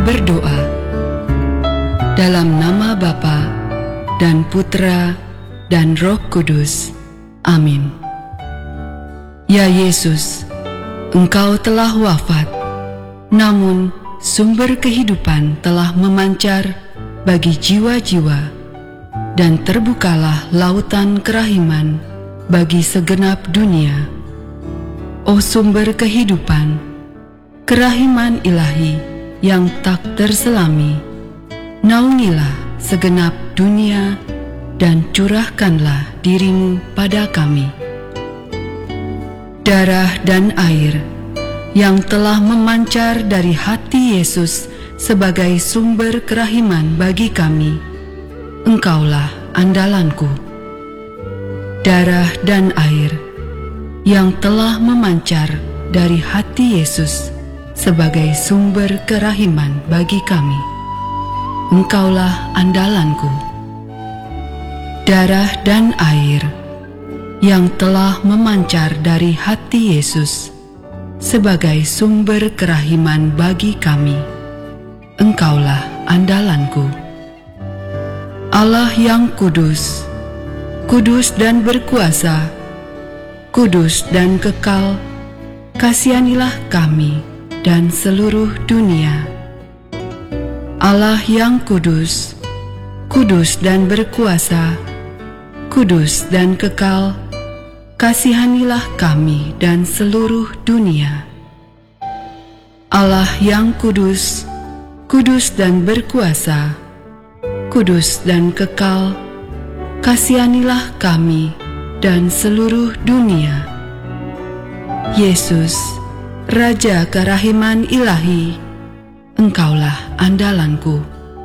berdoa. Dalam nama Bapa dan Putra dan Roh Kudus. Amin. Ya Yesus, Engkau telah wafat, namun sumber kehidupan telah memancar bagi jiwa-jiwa, dan terbukalah lautan kerahiman bagi segenap dunia. O sumber kehidupan, kerahiman ilahi yang tak terselami, naungilah segenap dunia dan curahkanlah dirimu pada kami. Darah dan air yang telah memancar dari hati Yesus sebagai sumber kerahiman bagi kami, Engkaulah andalanku. Darah dan air yang telah memancar dari hati Yesus sebagai sumber kerahiman bagi kami, Engkaulah andalanku. Darah dan air yang telah memancar dari hati Yesus sebagai sumber kerahiman bagi kami, Engkaulah andalanku. Allah yang kudus, kudus dan berkuasa, kudus dan kekal, kasihanilah kami dan seluruh dunia. Allah yang kudus, kudus dan berkuasa, kudus dan kekal, kasihanilah kami dan seluruh dunia. Allah yang kudus, kudus dan berkuasa, kudus dan kekal, kasihanilah kami dan seluruh dunia. Yesus, Raja kerahiman ilahi, Engkaulah andalanku.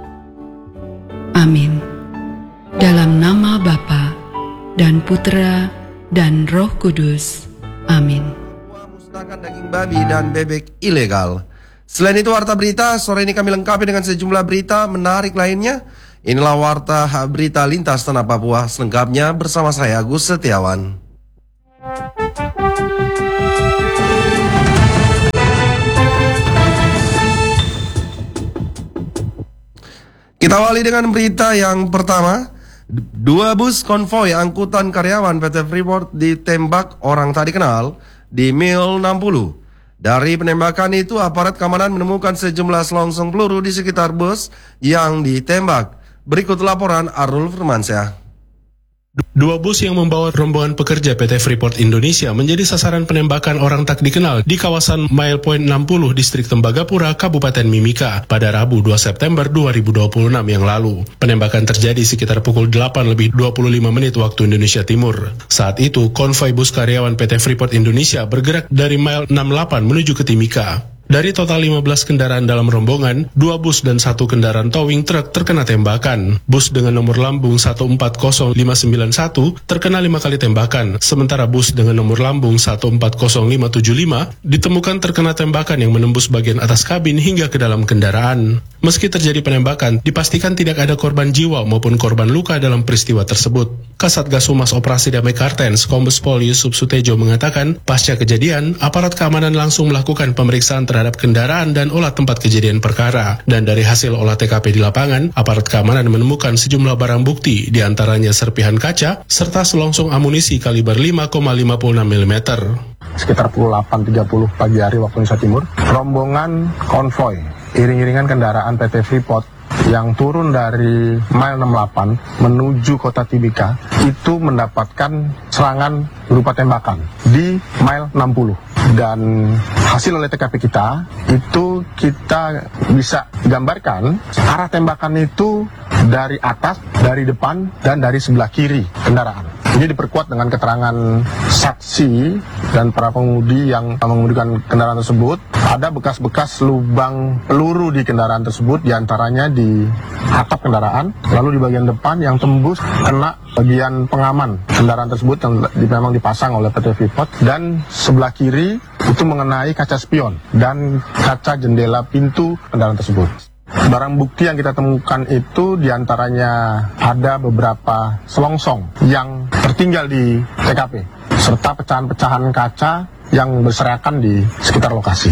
Amin. Dalam nama Bapa dan Putra dan Roh Kudus. Amin. Musnahkan daging babi dan bebek ilegal. Selain itu, warta berita sore ini kami lengkapi dengan sejumlah berita menarik lainnya. Inilah warta berita lintas tanah Papua selengkapnya bersama saya Agus Setiawan. Kita awali dengan berita yang pertama. 2 bus konvoi angkutan karyawan PT Freeport ditembak orang tak dikenal di Mil 60. Dari penembakan itu, aparat keamanan menemukan sejumlah selongsong peluru di sekitar bus yang ditembak. Berikut laporan Arul Firmansyah. 2 bus yang membawa rombongan pekerja PT Freeport Indonesia menjadi sasaran penembakan orang tak dikenal di kawasan Mile Point 60 Distrik Tembagapura, Kabupaten Mimika pada Rabu 2 September 2026 yang lalu. Penembakan terjadi sekitar pukul 8:25 waktu Indonesia Timur. Saat itu, konvoi bus karyawan PT Freeport Indonesia bergerak dari Mile 68 menuju ke Timika. Dari total 15 kendaraan dalam rombongan, 2 bus dan 1 kendaraan towing truk terkena tembakan. Bus dengan nomor lambung 140591 terkena 5 kali tembakan, sementara bus dengan nomor lambung 140575 ditemukan terkena tembakan yang menembus bagian atas kabin hingga ke dalam kendaraan. Meski terjadi penembakan, dipastikan tidak ada korban jiwa maupun korban luka dalam peristiwa tersebut. Kasatgas Humas Operasi Damai Kartens, Kombes Pol Yusuf Sutejo mengatakan, pasca kejadian, aparat keamanan langsung melakukan pemeriksaan terhadap kendaraan dan olah tempat kejadian perkara. Dan dari hasil olah TKP di lapangan, aparat keamanan menemukan sejumlah barang bukti, diantaranya serpihan kaca, serta selongsong amunisi kaliber 5,56 mm. Sekitar pukul 8.30 pagi hari waktu Indonesia Timur, rombongan konvoi iring-iringan kendaraan PT Freeport yang turun dari Mile 68 menuju kota Timika itu mendapatkan serangan berupa tembakan di Mile 60. Dan hasil oleh TKP kita, itu kita bisa gambarkan arah tembakan itu dari atas, dari depan, dan dari sebelah kiri kendaraan. Ini diperkuat dengan keterangan saksi dan para pengemudi yang mengemudikan kendaraan tersebut. Ada bekas-bekas lubang peluru di kendaraan tersebut, diantaranya di atap kendaraan, lalu di bagian depan yang tembus kena bagian pengaman kendaraan tersebut yang memang dipasang oleh PT Freeport, dan sebelah kiri itu mengenai kaca spion dan kaca jendela pintu kendaraan tersebut. Barang bukti yang kita temukan itu diantaranya ada beberapa selongsong yang tertinggal di TKP, serta pecahan-pecahan kaca yang berserakan di sekitar lokasi.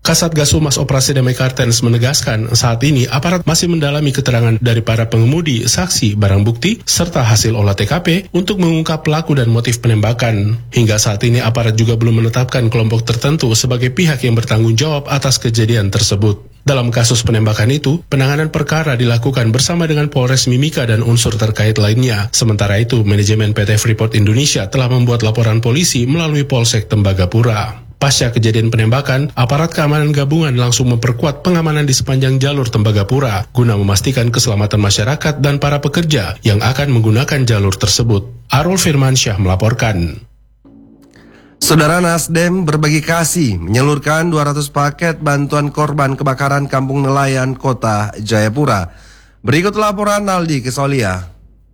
Kasatgas Humas Operasi Damai Kartens menegaskan saat ini aparat masih mendalami keterangan dari para pengemudi, saksi, barang bukti, serta hasil olah TKP untuk mengungkap pelaku dan motif penembakan. Hingga saat ini aparat juga belum menetapkan kelompok tertentu sebagai pihak yang bertanggung jawab atas kejadian tersebut. Dalam kasus penembakan itu, penanganan perkara dilakukan bersama dengan Polres Mimika dan unsur terkait lainnya. Sementara itu, manajemen PT Freeport Indonesia telah membuat laporan polisi melalui Polsek Tembagapura. Pasca kejadian penembakan, aparat keamanan gabungan langsung memperkuat pengamanan di sepanjang jalur Tembagapura guna memastikan keselamatan masyarakat dan para pekerja yang akan menggunakan jalur tersebut. Arul Firmansyah melaporkan. Saudara, Nasdem berbagi kasih menyalurkan 200 paket bantuan korban kebakaran Kampung Nelayan Kota Jayapura. Berikut laporan Naldi Kesolia.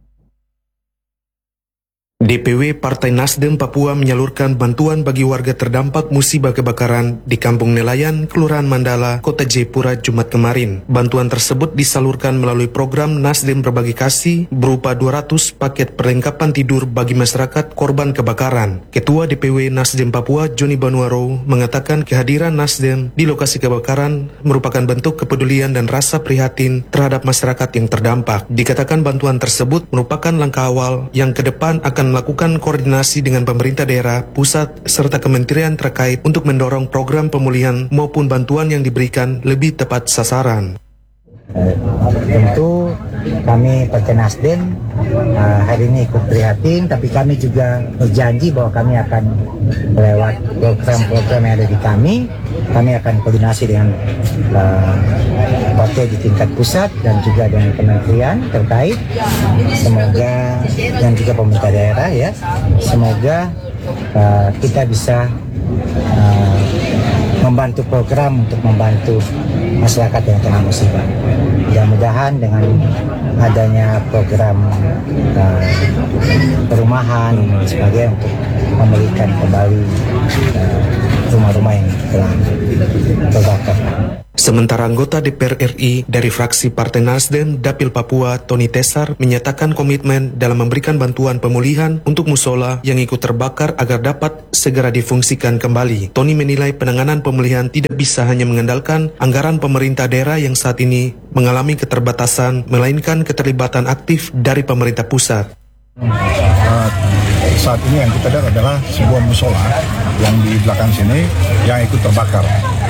DPW Partai Nasdem Papua menyalurkan bantuan bagi warga terdampak musibah kebakaran di Kampung Nelayan, Kelurahan Mandala, Kota Jayapura Jumat kemarin. Bantuan tersebut disalurkan melalui program Nasdem Berbagi Kasih berupa 200 paket perlengkapan tidur bagi masyarakat korban kebakaran. Ketua DPW Nasdem Papua Joni Banuaro mengatakan kehadiran Nasdem di lokasi kebakaran merupakan bentuk kepedulian dan rasa prihatin terhadap masyarakat yang terdampak. Dikatakan bantuan tersebut merupakan langkah awal yang ke depan akan melakukan koordinasi dengan pemerintah daerah, pusat, serta kementerian terkait untuk mendorong program pemulihan maupun bantuan yang diberikan lebih tepat sasaran. Tentu kami Partai Nasdem hari ini ikut prihatin, tapi kami juga berjanji bahwa kami akan lewat program-program yang ada di kami akan koordinasi dengan partai di tingkat pusat dan juga dengan kementerian terkait, semoga, dan juga pemerintah daerah ya, semoga kita bisa membantu program untuk membantu masyarakat yang kena musibah. Mudah-mudahan dengan adanya program perumahan dan sebagainya untuk memulihkan kembali rumah-rumah yang telah terbakar. Sementara anggota DPR RI dari fraksi Partai Nasdem Dapil Papua Tony Tesar menyatakan komitmen dalam memberikan bantuan pemulihan untuk musola yang ikut terbakar agar dapat segera difungsikan kembali. Tony menilai penanganan pemulihan tidak bisa hanya mengandalkan anggaran pemerintah daerah yang saat ini mengalami keterbatasan, melainkan keterlibatan aktif dari pemerintah pusat. Saat ini yang kita lihat adalah sebuah musola yang di belakang sini yang ikut terbakar.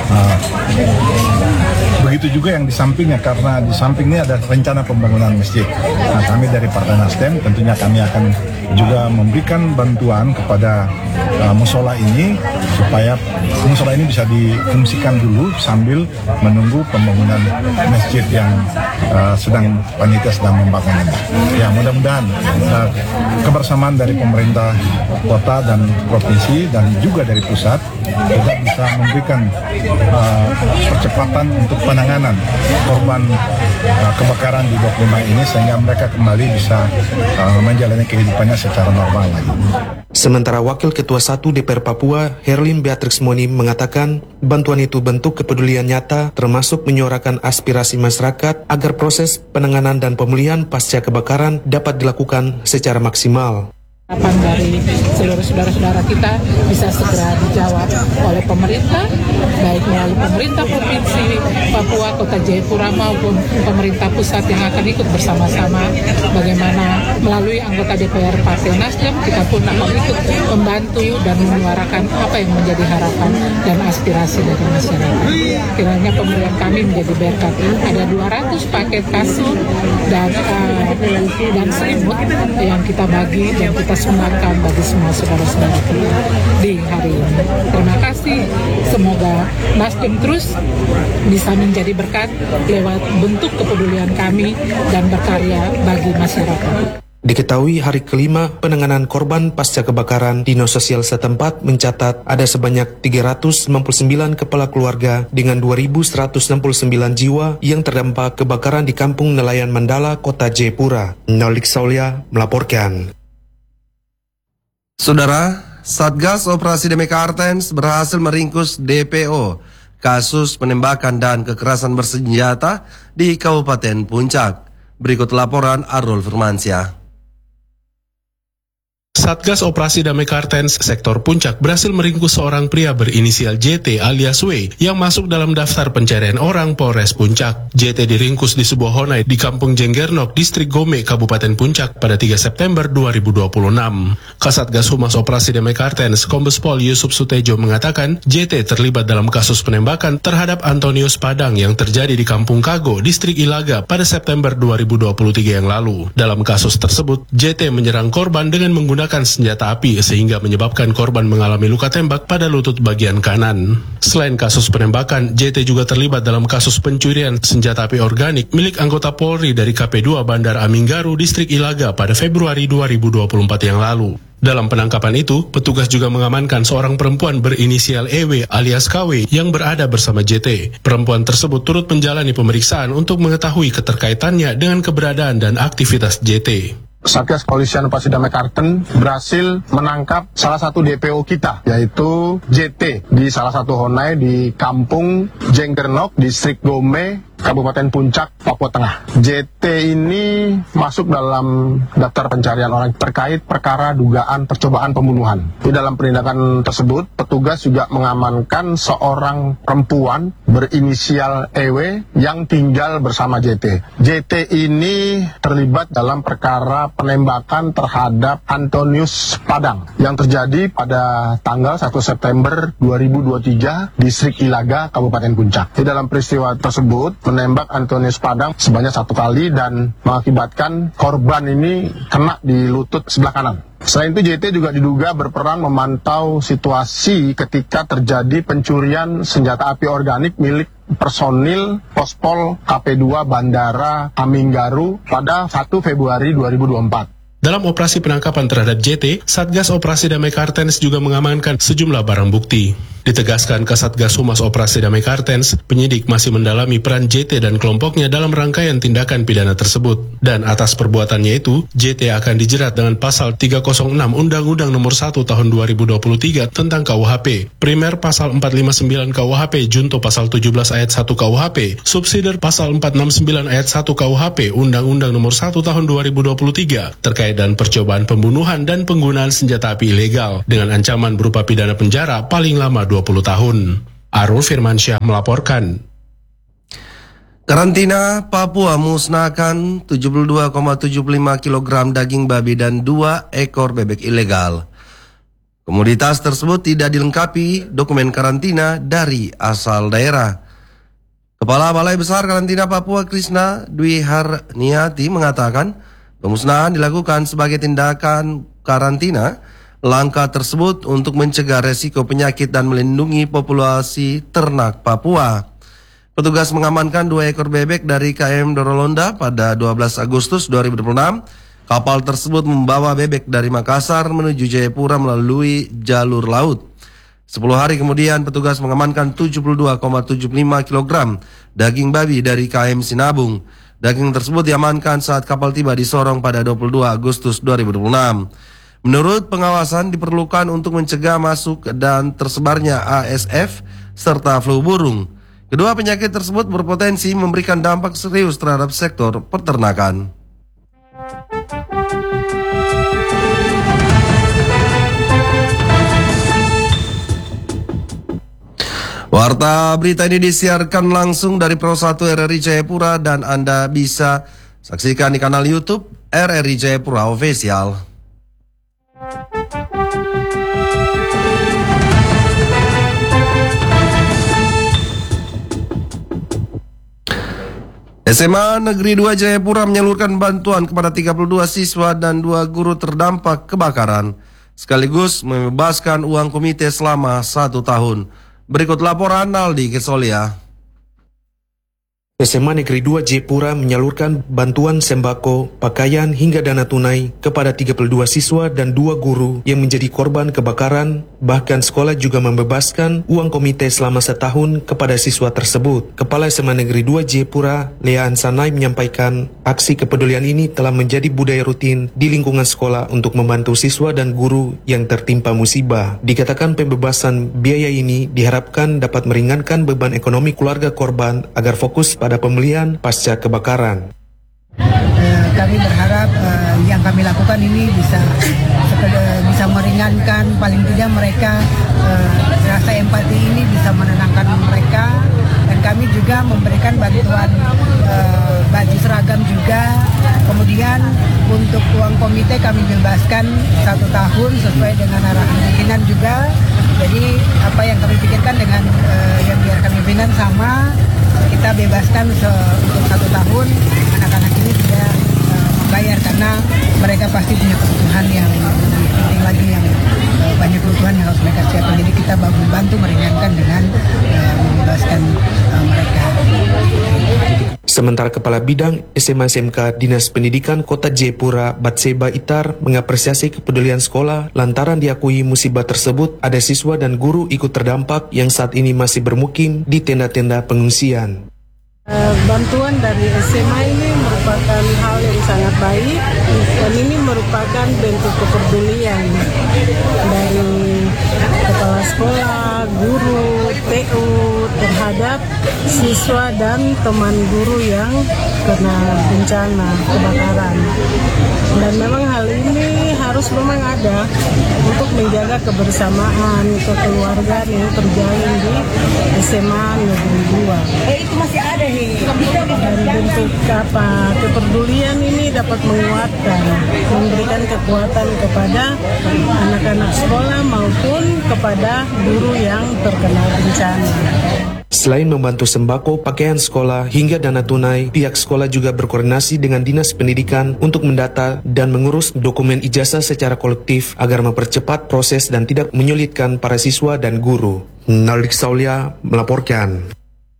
Begitu juga yang di sampingnya, karena di samping ini ada rencana pembangunan masjid. Kami dari Partai Nasdem tentunya kami akan juga memberikan bantuan kepada musola ini supaya musola ini bisa difungsikan dulu sambil menunggu pembangunan masjid yang sedang panitia sedang membangun ini. Ya, mudah-mudahan kebersamaan dari pemerintah kota dan provinsi dan juga dari pusat kita bisa memberikan percepatan untuk penanganan korban kebakaran di 25 ini sehingga mereka kembali bisa menjalani kehidupannya secara normal lagi. Sementara Wakil Ketua 1 DPR Papua, Herlim Beatrix Moni mengatakan bantuan itu bentuk kepedulian nyata termasuk menyuarakan aspirasi masyarakat agar proses penanganan dan pemulihan pasca kebakaran dapat dilakukan secara maksimal. Harapan dari seluruh saudara-saudara kita bisa segera dijawab oleh pemerintah, baik melalui pemerintah Provinsi Papua, Kota Jayapura maupun pemerintah pusat yang akan ikut bersama-sama. Bagaimana melalui anggota DPR Partai Nasdem kita pun akan ikut membantu dan menyuarakan apa yang menjadi harapan dan aspirasi dari masyarakat. Kiranya pemberian kami menjadi berkat. Ada 200 paket kasur dan selimut yang kita bagi dan kita sumbangkan bagi semua saudara-saudara kita di hari ini. Terima kasih. Semoga Nasdem terus bisa menjadi berkat lewat bentuk kepedulian kami dan berkarya bagi masyarakat. Diketahui hari kelima penanganan korban pasca kebakaran, Dinas Sosial setempat mencatat ada sebanyak 399 kepala keluarga dengan 2.169 jiwa yang terdampak kebakaran di Kampung Nelayan Mandala, Kota Jayapura. Nolik Saulia melaporkan. Saudara, Satgas Operasi Damai Kartens berhasil meringkus DPO kasus penembakan dan kekerasan bersenjata di Kabupaten Puncak. Berikut laporan Arul Firmansyah. Satgas Operasi Damai Kartens Sektor Puncak berhasil meringkus seorang pria berinisial JT alias W yang masuk dalam daftar pencarian orang Polres Puncak. JT diringkus di sebuah honai di Kampung Jenggernok, Distrik Gome, Kabupaten Puncak pada 3 September 2026. Kasatgas Humas Operasi Damai Kartens Kombes Pol Yusuf Sutejo mengatakan JT terlibat dalam kasus penembakan terhadap Antonius Padang yang terjadi di Kampung Kago, Distrik Ilaga pada September 2023 yang lalu. Dalam kasus tersebut, JT menyerang korban dengan menggunakan senjata api sehingga menyebabkan korban mengalami luka tembak pada lutut bagian kanan. Selain kasus penembakan, JT juga terlibat dalam kasus pencurian senjata api organik milik anggota Polri dari KP2 Bandar Aminggaru, Distrik Ilaga pada Februari 2024 yang lalu. Dalam penangkapan itu, petugas juga mengamankan seorang perempuan berinisial EW alias KW yang berada bersama JT. Perempuan tersebut turut menjalani pemeriksaan untuk mengetahui keterkaitannya dengan keberadaan dan aktivitas JT. Satgas Kepolisian Operasi Damai Kartens berhasil menangkap salah satu DPO kita, yaitu JT, di salah satu honai di Kampung Jenggernok, Distrik Gome, Kabupaten Puncak, Papua Tengah. JT ini masuk dalam daftar pencarian orang terkait perkara dugaan percobaan pembunuhan. Di dalam penindakan tersebut, petugas juga mengamankan seorang perempuan berinisial EW yang tinggal bersama JT. JT ini terlibat dalam perkara penembakan terhadap Antonius Padang yang terjadi pada tanggal 1 September 2023 di Distrik Ilaga, Kabupaten Puncak. Di dalam peristiwa tersebut, menembak Antonius Padang sebanyak 1 kali dan mengakibatkan korban ini kena di lutut sebelah kanan. Selain itu, JT juga diduga berperan memantau situasi ketika terjadi pencurian senjata api organik milik personil Pospol KP2 Bandara Aminggaru pada 1 Februari 2024. Dalam operasi penangkapan terhadap JT, Satgas Operasi Damai Kartens juga mengamankan sejumlah barang bukti. Ditegaskan Kasatgas Humas Operasi Damai Kartens, penyidik masih mendalami peran JT dan kelompoknya dalam rangkaian tindakan pidana tersebut. Dan atas perbuatannya itu, JT akan dijerat dengan pasal 306 Undang-Undang Nomor 1 Tahun 2023 tentang KUHP, Primer pasal 459 KUHP, Junto pasal 17 ayat 1 KUHP, Subsidiar pasal 469 ayat 1 KUHP, Undang-Undang Nomor 1 Tahun 2023 terkait dan percobaan pembunuhan dan penggunaan senjata api ilegal dengan ancaman berupa pidana penjara paling lama 20 tahun. Arul Firmansyah melaporkan. Karantina Papua musnahkan 72,75 kg daging babi dan 2 ekor bebek ilegal. Komoditas tersebut tidak dilengkapi dokumen karantina dari asal daerah. Kepala Balai Besar Karantina Papua Krishna Dwi Harniati mengatakan pemusnahan dilakukan sebagai tindakan karantina. Langkah tersebut untuk mencegah resiko penyakit dan melindungi populasi ternak Papua. Petugas mengamankan 2 ekor bebek dari KM Dorolonda pada 12 Agustus 2026. Kapal tersebut membawa bebek dari Makassar menuju Jayapura melalui jalur laut. 10 hari kemudian petugas mengamankan 72,75 kg daging babi dari KM Sinabung. Daging tersebut diamankan saat kapal tiba di Sorong pada 22 Agustus 2026. Menurut pengawasan diperlukan untuk mencegah masuk dan tersebarnya ASF serta flu burung. Kedua penyakit tersebut berpotensi memberikan dampak serius terhadap sektor peternakan. Warta berita ini disiarkan langsung dari Pro 1 RRI Jayapura dan Anda bisa saksikan di kanal YouTube RRI Jayapura Official. SMA Negeri 2 Jayapura menyalurkan bantuan kepada 32 siswa dan 2 guru terdampak kebakaran, sekaligus membebaskan uang komite selama 1 tahun. Berikut laporan Naldi Kesolia. SMA Negeri 2 Jayapura menyalurkan bantuan sembako, pakaian hingga dana tunai kepada 32 siswa dan 2 guru yang menjadi korban kebakaran. Bahkan sekolah juga membebaskan uang komite selama 1 tahun kepada siswa tersebut. Kepala SMA Negeri 2 Jayapura, Lea Ansanai menyampaikan aksi kepedulian ini telah menjadi budaya rutin di lingkungan sekolah untuk membantu siswa dan guru yang tertimpa musibah. Dikatakan pembebasan biaya ini diharapkan dapat meringankan beban ekonomi keluarga korban agar fokus pada pemulihan pasca kebakaran. kami berharap yang kami lakukan ini bisa meringankan, paling tidak mereka rasa empati ini bisa menenangkan mereka, dan kami juga memberikan bantuan baju seragam juga. Kemudian untuk uang komite kami bebaskan 1 tahun sesuai dengan arahan pimpinan juga. Jadi apa yang kami pikirkan dengan yang biar kami pimpinan sama, kita bebaskan untuk 1 tahun. Anak-anak ini tidak membayar karena mereka pasti punya kebutuhan yang lebih penting lagi, yang banyak kebutuhan yang harus mereka siapkan. Jadi kita bantu meringankan dengan membebaskan mereka. Sementara Kepala Bidang SMA SMK Dinas Pendidikan Kota Jayapura, Batseba Itar, mengapresiasi kepedulian sekolah lantaran diakui musibah tersebut ada siswa dan guru ikut terdampak yang saat ini masih bermukim di tenda-tenda pengungsian. Bantuan dari SMA ini merupakan hal yang sangat baik, dan ini merupakan bentuk kepedulian dari kepala sekolah, guru, TU terhadap siswa dan teman guru yang kena bencana kebakaran. Dan memang hal ini harus memang ada untuk menjaga kebersamaan, kekeluargaan yang terjalin di SMA Negeri 2. Itu masih ada nih. Dan bentuk kepedulian ini dapat menguatkan, memberikan kekuatan kepada anak-anak sekolah maupun kepada guru yang terkena bencana. Selain membantu sembako, pakaian sekolah, hingga dana tunai, pihak sekolah juga berkoordinasi dengan Dinas Pendidikan untuk mendata dan mengurus dokumen ijazah secara kolektif agar mempercepat proses dan tidak menyulitkan para siswa dan guru. Nalik Saulia melaporkan.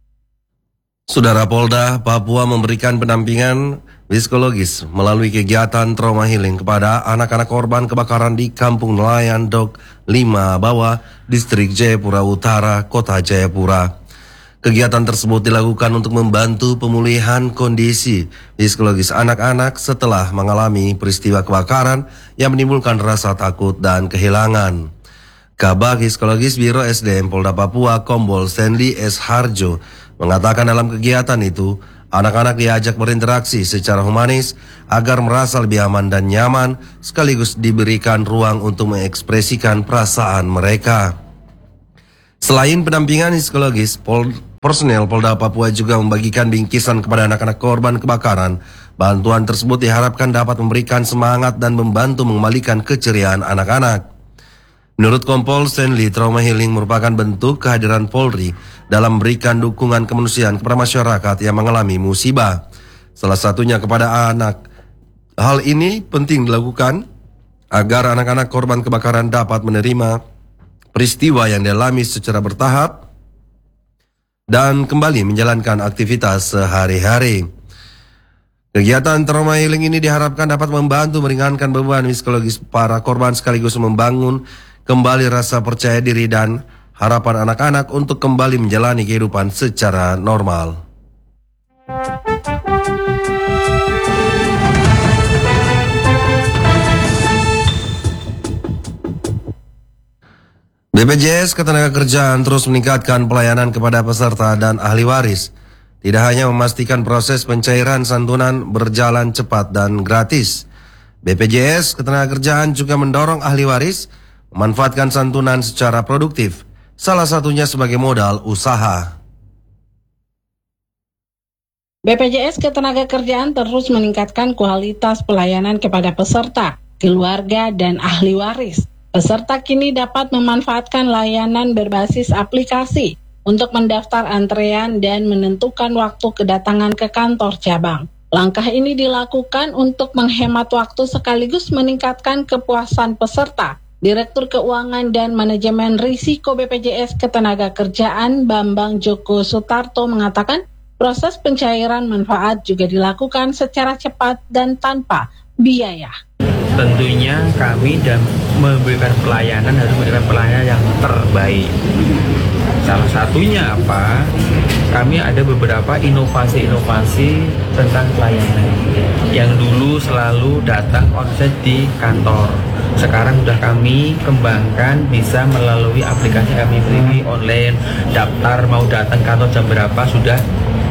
Saudara Polda Papua memberikan pendampingan psikologis melalui kegiatan trauma healing kepada anak-anak korban kebakaran di Kampung Nelayan Dok 5 Bawah, Distrik Jayapura Utara, Kota Jayapura. Kegiatan tersebut dilakukan untuk membantu pemulihan kondisi psikologis anak-anak setelah mengalami peristiwa kebakaran yang menimbulkan rasa takut dan kehilangan. Kabag Psikologis Biro SDM Polda Papua Kombol Stanley S. Harjo mengatakan dalam kegiatan itu, anak-anak diajak berinteraksi secara humanis agar merasa lebih aman dan nyaman, sekaligus diberikan ruang untuk mengekspresikan perasaan mereka. Selain pendampingan psikologis, personel Polda Papua juga membagikan bingkisan kepada anak-anak korban kebakaran. Bantuan tersebut diharapkan dapat memberikan semangat dan membantu mengembalikan keceriaan anak-anak. Menurut Kompol Stanley, trauma healing merupakan bentuk kehadiran Polri dalam memberikan dukungan kemanusiaan kepada masyarakat yang mengalami musibah, salah satunya kepada anak. Hal ini penting dilakukan agar anak-anak korban kebakaran dapat menerima peristiwa yang dialami secara bertahap dan kembali menjalankan aktivitas sehari-hari. Kegiatan trauma healing ini diharapkan dapat membantu meringankan beban psikologis para korban sekaligus membangun kembali rasa percaya diri dan harapan anak-anak untuk kembali menjalani kehidupan secara normal. BPJS Ketenagakerjaan terus meningkatkan pelayanan kepada peserta dan ahli waris. Tidak hanya memastikan proses pencairan santunan berjalan cepat dan gratis, BPJS Ketenagakerjaan juga mendorong ahli waris memanfaatkan santunan secara produktif, salah satunya sebagai modal usaha. BPJS Ketenagakerjaan terus meningkatkan kualitas pelayanan kepada peserta, keluarga, dan ahli waris. Peserta kini dapat memanfaatkan layanan berbasis aplikasi untuk mendaftar antrean dan menentukan waktu kedatangan ke kantor cabang. Langkah ini dilakukan untuk menghemat waktu sekaligus meningkatkan kepuasan peserta. Direktur Keuangan dan Manajemen Risiko BPJS Ketenagakerjaan Bambang Joko Sutarto mengatakan proses pencairan manfaat juga dilakukan secara cepat dan tanpa biaya. Tentunya kami dan memberikan pelayanan harus memberikan pelayanan yang terbaik. Salah satunya apa? Kami ada beberapa inovasi-inovasi tentang pelayanan. Yang dulu selalu datang onset di kantor. Sekarang sudah kami kembangkan bisa melalui aplikasi kami pribadi online. Daftar mau datang kantor jam berapa sudah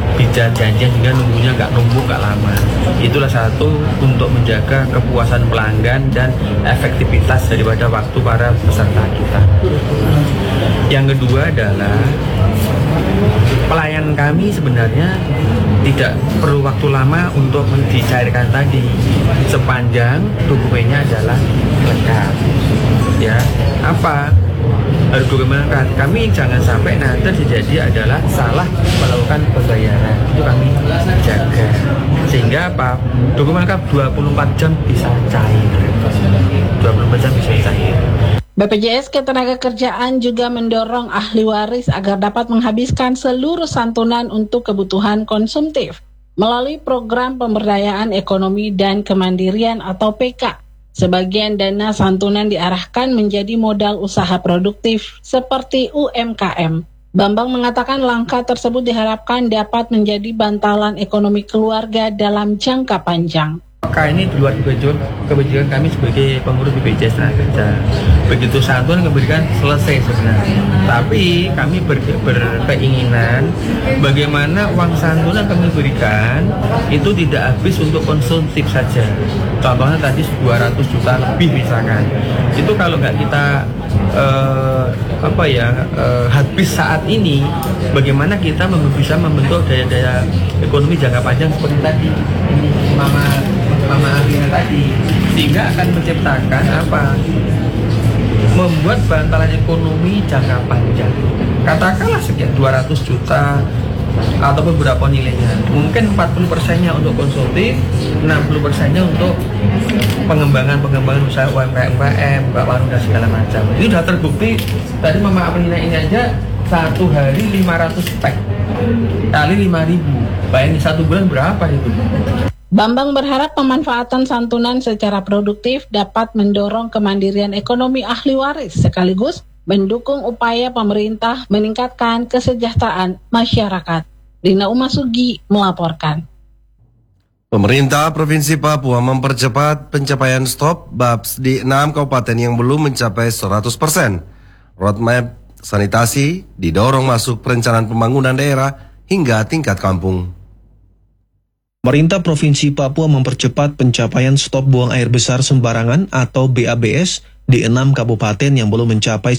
bisa janjian sehingga nunggunya nggak lama. Itulah satu untuk menjaga kepuasan pelanggan dan efektivitas daripada waktu para peserta kita. Yang kedua adalah pelayan kami sebenarnya tidak perlu waktu lama untuk dicairkan tadi, sepanjang dokumennya adalah lengkap. Ya, apa? Harus dokumen lengkap. Kami jangan sampai nanti terjadi adalah salah melakukan pembayaran. Itu kami jaga. Sehingga apa? Dokumen lengkap 24 jam bisa cair. 24 jam bisa cair. BPJS Ketenagakerjaan juga mendorong ahli waris agar dapat menghabiskan seluruh santunan untuk kebutuhan konsumtif melalui program pemberdayaan ekonomi dan kemandirian atau PK. Sebagian dana santunan diarahkan menjadi modal usaha produktif seperti UMKM. Bambang mengatakan langkah tersebut diharapkan dapat menjadi bantalan ekonomi keluarga dalam jangka panjang. Maka ini di luar kebijakan kami sebagai pengurus BPJS Tenaga. Begitu santunan keberikan selesai sebenarnya. Tapi kami berkeinginan bagaimana uang santunan kami berikan itu tidak habis untuk konsumtif saja. Contohnya tadi 200 juta lebih misalkan. Itu kalau nggak kita habis saat ini, bagaimana kita bisa membentuk daya-daya ekonomi jangka panjang seperti tadi ini Mama Alina tadi, sehingga akan menciptakan membuat bantalan ekonomi jangka panjang. Katakanlah sekian 200 juta ataupun berapa nilainya, mungkin 40%-nya untuk konsumtif, 60%-nya untuk pengembangan usaha UMKM, warung dan segala macam. Ini sudah terbukti. Tadi Mama Alina ini aja satu hari 500 pack kali 5.000, bayangin 1 bulan berapa itu. Bambang berharap pemanfaatan santunan secara produktif dapat mendorong kemandirian ekonomi ahli waris sekaligus mendukung upaya pemerintah meningkatkan kesejahteraan masyarakat. Rina Umasugi melaporkan. Pemerintah Provinsi Papua mempercepat pencapaian stop BAPS di 6 kabupaten yang belum mencapai 100%. Roadmap sanitasi didorong masuk perencanaan pembangunan daerah hingga tingkat kampung. Pemerintah Provinsi Papua mempercepat pencapaian stop buang air besar sembarangan atau BABS di 6 kabupaten yang belum mencapai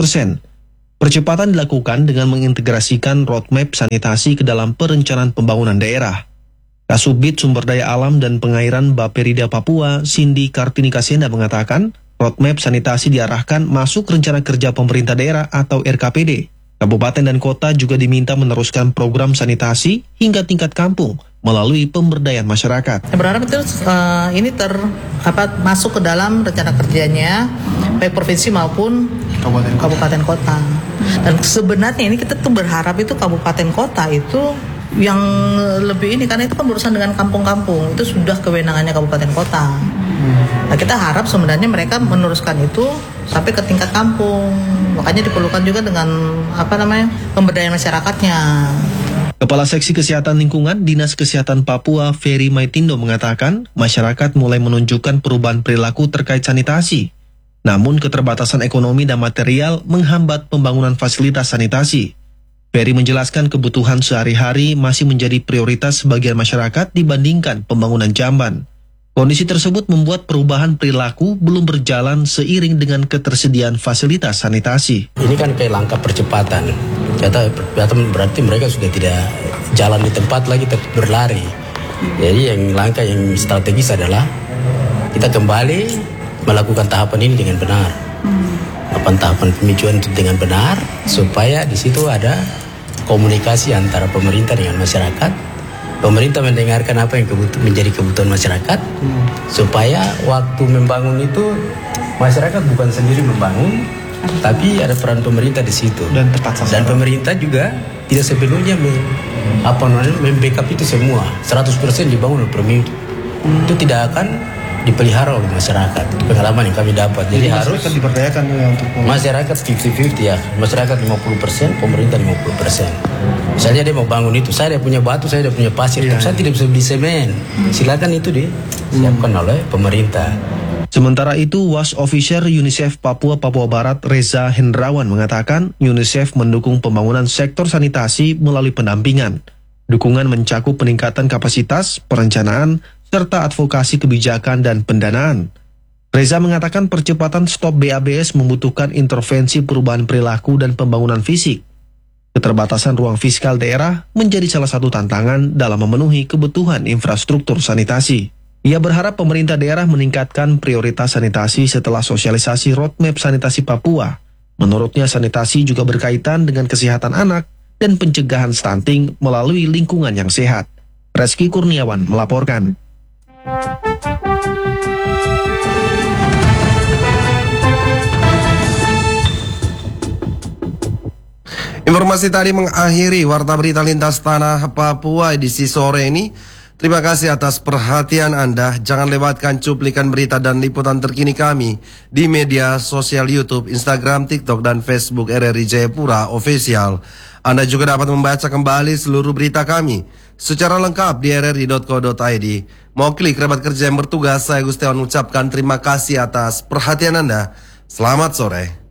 100%. Percepatan dilakukan dengan mengintegrasikan roadmap sanitasi ke dalam perencanaan pembangunan daerah. Kasubdit Sumber Daya Alam dan Pengairan Bapperida Papua, Cindy Kartini Kasenda mengatakan, roadmap sanitasi diarahkan masuk rencana kerja pemerintah daerah atau RKPD. Kabupaten dan kota juga diminta meneruskan program sanitasi hingga tingkat kampung melalui pemberdayaan masyarakat. Saya berharap itu ini masuk ke dalam rencana kerjanya baik provinsi maupun kabupaten kota. Dan sebenarnya ini kita tuh berharap itu kabupaten kota itu yang lebih ini, karena itu kan berurusan dengan kampung-kampung, itu sudah kewenangannya kabupaten kota. Nah, kita harap sebenarnya mereka meneruskan itu sampai ke tingkat kampung. Makanya diperlukan juga dengan pemberdayaan masyarakatnya. Kepala Seksi Kesehatan Lingkungan Dinas Kesehatan Papua, Ferry Maitindo mengatakan, masyarakat mulai menunjukkan perubahan perilaku terkait sanitasi. Namun keterbatasan ekonomi dan material menghambat pembangunan fasilitas sanitasi. Ferry menjelaskan kebutuhan sehari-hari masih menjadi prioritas sebagian masyarakat dibandingkan pembangunan jamban. Kondisi tersebut membuat perubahan perilaku belum berjalan seiring dengan ketersediaan fasilitas sanitasi. Ini kan kayak langkah percepatan. Berarti mereka sudah tidak jalan di tempat lagi, tapi berlari. Jadi langkah yang strategis adalah kita kembali melakukan tahapan ini dengan benar. Tahapan pemicuan itu dengan benar, supaya di situ ada komunikasi antara pemerintah dengan masyarakat. Pemerintah mendengarkan apa yang menjadi kebutuhan masyarakat, supaya waktu membangun itu masyarakat bukan sendiri membangun, tapi ada peran pemerintah di situ. Dan tepat sasaran. Dan pemerintah juga tidak sepenuhnya membackup itu semua. 100% dibangun oleh pemerintah. Itu tidak akan dipelihara oleh masyarakat. Itu pengalaman yang kami dapat. Jadi harus diberdayakan untuk masyarakat 50-50 ya. Masyarakat 50%, pemerintah 50%. Misalnya dia mau bangun itu, saya punya batu, saya punya pasir, saya tidak bisa beli semen. Silakan itu disiapkan oleh pemerintah. Sementara itu, WAS Officer UNICEF Papua Barat Reza Hendrawan mengatakan UNICEF mendukung pembangunan sektor sanitasi melalui pendampingan. Dukungan mencakup peningkatan kapasitas, perencanaan, serta advokasi kebijakan dan pendanaan. Reza mengatakan percepatan stop BABS membutuhkan intervensi perubahan perilaku dan pembangunan fisik. Keterbatasan ruang fiskal daerah menjadi salah satu tantangan dalam memenuhi kebutuhan infrastruktur sanitasi. Ia berharap pemerintah daerah meningkatkan prioritas sanitasi setelah sosialisasi roadmap sanitasi Papua. Menurutnya sanitasi juga berkaitan dengan kesehatan anak dan pencegahan stunting melalui lingkungan yang sehat. Reski Kurniawan melaporkan. Informasi tadi mengakhiri Warta Berita Lintas Tanah Papua edisi sore ini. Terima kasih atas perhatian Anda. Jangan lewatkan cuplikan berita dan liputan terkini kami di media sosial YouTube, Instagram, TikTok, dan Facebook RRI Jayapura Official. Anda juga dapat membaca kembali seluruh berita kami secara lengkap di rri.co.id. Mau klik kerabat kerja yang bertugas, saya Gustiawan mengucapkan terima kasih atas perhatian Anda. Selamat sore.